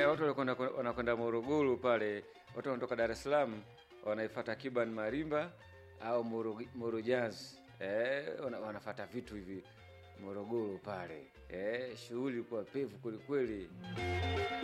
watu wanakwenda Morogoro pale, watu wanatoka Dar es Salaam wanaifuata Kiban Marimba au Moro Jazz. Wanafuata vitu hivi Morogoro pale. Shughuli kwa pevu kweli kweli.